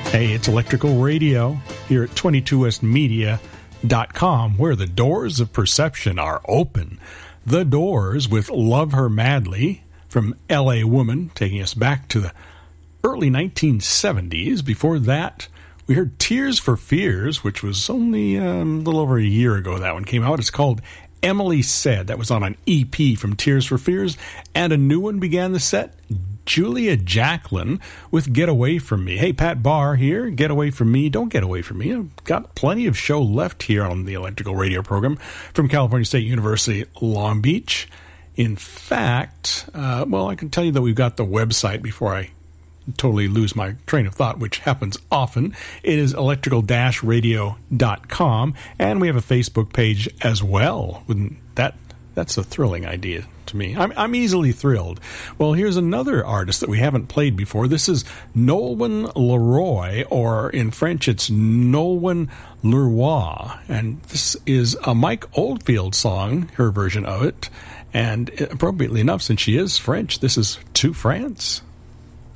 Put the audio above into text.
Hey, it's Electrical Radio here at 22westmedia.com, where the doors of perception are open. The Doors with Love Her Madly from L.A. Woman, taking us back to the early 1970s. Before that, we heard Tears for Fears, which was only a little over a year ago that one came out. It's called Emily Said. That was on an EP from Tears for Fears. And a new one began the set, Julia Jacklin with Get Away From Me. Hey, Pat Barr here. Get away from me. Don't get away from me. I've got plenty of show left here on the Electrical Radio program from California State University, Long Beach. In fact, I can tell you that we've got the website before I totally lose my train of thought, which happens often. It is electrical-radio.com, and we have a Facebook page as well. That's a thrilling idea to me. I'm easily thrilled. Well, here's another artist that we haven't played before. This is Nolwenn Leroy, or in French, it's Nolwenn Leroy, and this is a Mike Oldfield song, her version of it, and appropriately enough, since she is French, this is To France.